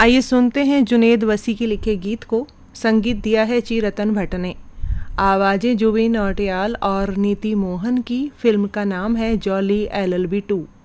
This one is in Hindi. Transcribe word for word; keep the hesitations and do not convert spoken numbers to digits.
आइए सुनते हैं जुनेद वसी के लिखे गीत को। संगीत दिया है ची रतन भट्ट ने। आवाज़ें जुबिन नौटियाल और नीति मोहन की। फिल्म का नाम है jolly L L B to.